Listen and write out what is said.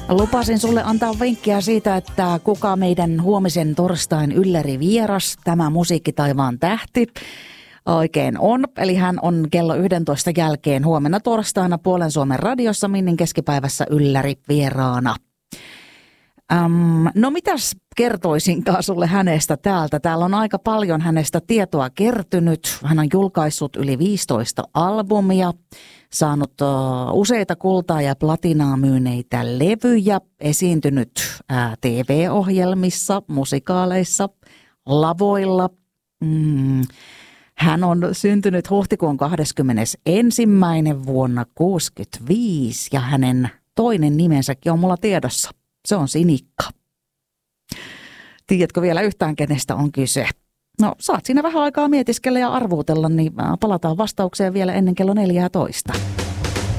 Lupasin sulle antaa vinkkiä siitä, että kuka meidän huomisen torstain ylläri vieras, tämä musiikkitaivaan tähti, oikein on. Eli hän on kello 11 jälkeen huomenna torstaina Puolen Suomen radiossa Minnin keskipäivässä ylläri vieraana. No mitäs kertoisinkaan sulle hänestä täältä? Täällä on aika paljon hänestä tietoa kertynyt. Hän on julkaissut yli 15 albumia, saanut useita kultaa ja platinaa myyneitä levyjä, esiintynyt TV-ohjelmissa, musikaaleissa, lavoilla. Hän on syntynyt huhtikuun 21. vuonna 1965 ja hänen toinen nimensäkin on mulla tiedossa. Se on Sinikka. Tiedätkö vielä yhtään, kenestä on kyse? No, saat siinä vähän aikaa mietiskellä ja arvuutella, niin palataan vastaukseen vielä ennen kello 14.